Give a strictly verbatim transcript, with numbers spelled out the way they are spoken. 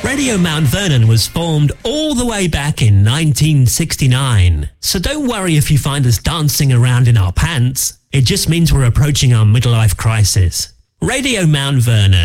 Radio Mount Vernon was formed all the way back in nineteen sixty-nine. So don't worry if you find us dancing around in our pants. It just means we're approaching our midlife crisis. Radio Mount Vernon.